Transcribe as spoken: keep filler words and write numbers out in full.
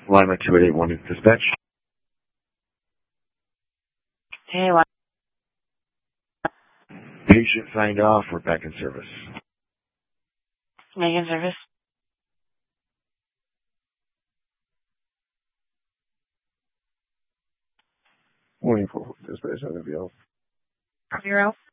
Lima two eight eight one is dispatch. Hey, what? Patient signed off. We're back in service. Making service? Morning for dispatch. How can I help? Zero.